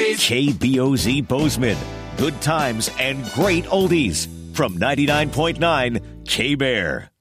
oldies. KBOZ Bozeman. Good times and great oldies. From 99.9 K-Bear.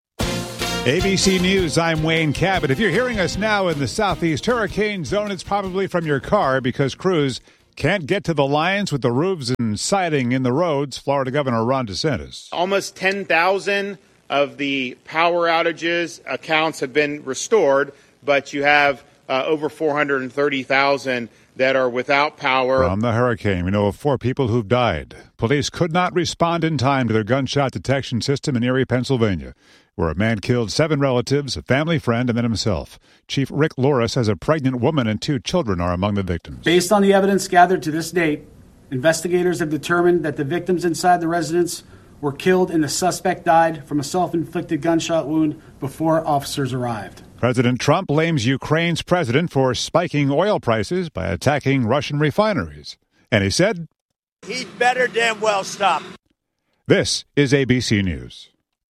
ABC News, I'm Wayne Cabot. If you're hearing us now in the southeast hurricane zone, it's probably from your car because crews can't get to the lines with the roofs and siding in the roads. Florida Governor Ron DeSantis. Almost 10,000 of the power outages accounts have been restored, but you have over 430,000 that are without power. From the hurricane, we know of 4 people who've died. Police could not respond in time to their gunshot detection system in Erie, Pennsylvania, where a man killed 7 relatives, a family friend, and then himself. Chief Rick Laura says a pregnant woman and 2 children are among the victims. Based on the evidence gathered to this date, investigators have determined that the victims inside the residence were killed and the suspect died from a self-inflicted gunshot wound before officers arrived. President Trump blames Ukraine's president for spiking oil prices by attacking Russian refineries. And he said, "He'd better damn well stop." This is ABC News.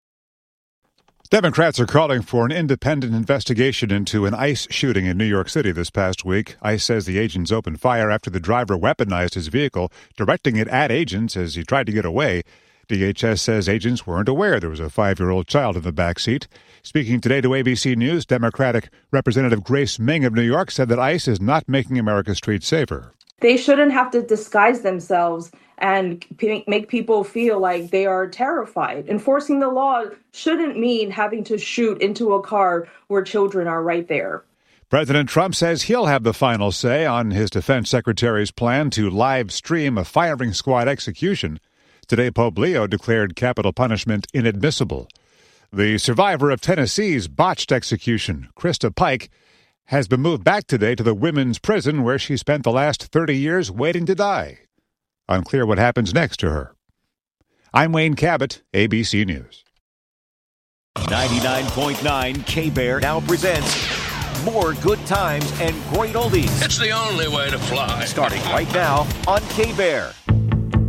Democrats are calling for an independent investigation into an ICE shooting in New York City this past week. ICE says the agents opened fire after the driver weaponized his vehicle, directing it at agents as he tried to get away. DHS says agents weren't aware there was a 5-year-old child in the back seat. Speaking today to ABC News, Democratic Representative Grace Ming of New York said that ICE is not making America's streets safer. They shouldn't have to disguise themselves and make people feel like they are terrified. Enforcing the law shouldn't mean having to shoot into a car where children are right there. President Trump says he'll have the final say on his defense secretary's plan to live stream a firing squad execution. Today, Pope Leo declared capital punishment inadmissible. The survivor of Tennessee's botched execution, Krista Pike, has been moved back today to the women's prison where she spent the last 30 years waiting to die. Unclear what happens next to her. I'm Wayne Cabot, ABC News. 99.9 K-Bear now presents more good times and great oldies. It's the only way to fly. Starting right now on K-Bear.